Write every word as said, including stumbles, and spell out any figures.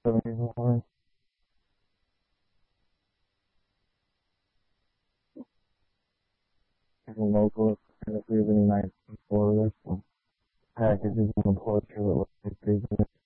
seventy-one. As a local, and if we have any nice Florida, some packages on the porch that look like business.